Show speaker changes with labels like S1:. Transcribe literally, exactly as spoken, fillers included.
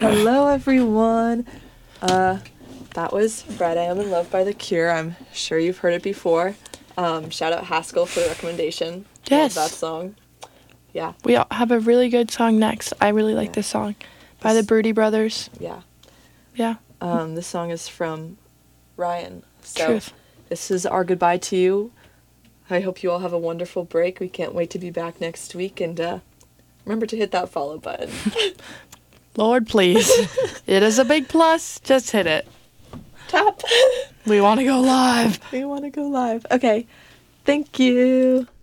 S1: Hello, everyone. Uh, that was Friday I'm in Love by The Cure. I'm sure you've heard it before. Um, shout out Haskell for the recommendation.
S2: Yes.
S1: Love that song. Yeah.
S2: We all have a really good song next. I really like
S1: Yeah.
S2: this song by the Birdie Brothers.
S1: Yeah.
S2: Yeah.
S1: Um, this song is from Ryan. So
S2: Truth.
S1: this is our goodbye to you. I hope you all have a wonderful break. We can't wait to be back next week. And uh, remember to hit that follow button.
S2: Lord, please. It is a big plus. Just hit it.
S1: Tap.
S2: We want to go live.
S1: We want to go live. Okay. Thank you.